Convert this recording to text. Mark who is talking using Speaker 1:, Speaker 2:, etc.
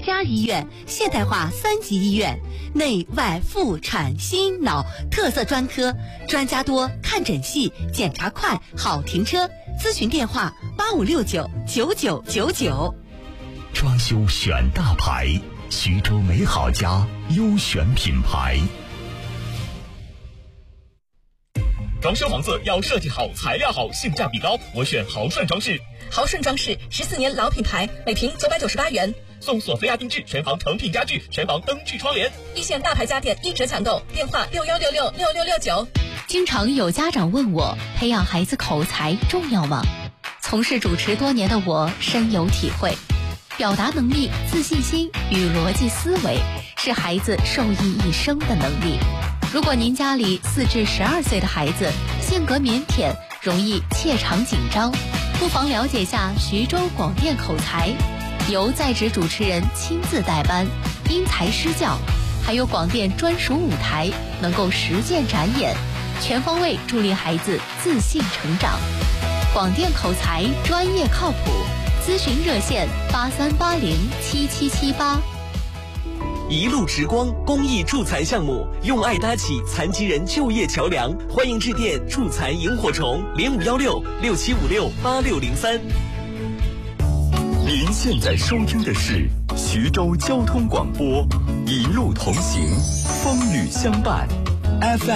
Speaker 1: 家医院，现代化3级医院，内外妇产心脑特色专科，专家多，看诊细，检查快，好停车。咨询电话85699999。
Speaker 2: 装修选大牌，徐州美好家优选品牌。
Speaker 3: 装修房子要设计好、材料好、性价比高，我选豪顺装饰。
Speaker 4: 豪顺装饰14年老品牌，每平998元，
Speaker 3: 送索菲亚定制全房成品家具、全房灯具窗帘。
Speaker 4: 一线大牌家电1折抢购，电话61666669。
Speaker 5: 经常有家长问我，培养孩子口才重要吗？从事主持多年的我深有体会，表达能力、自信心与逻辑思维是孩子受益一生的能力。如果您家里4至12岁的孩子性格腼腆，容易怯场紧张，不妨了解下徐州广电口才，由在职主持人亲自带班，因材施教，还有广电专属舞台，能够实践展演，全方位助力孩子自信成长。广电口才专业靠谱，咨询热线83807778。
Speaker 6: 一路直光公益助残项目，用爱搭起残疾人就业桥梁，欢迎致电助残萤火虫051667568603。
Speaker 2: 您现在收听的是徐州交通广播，一路同行，风雨相伴 FM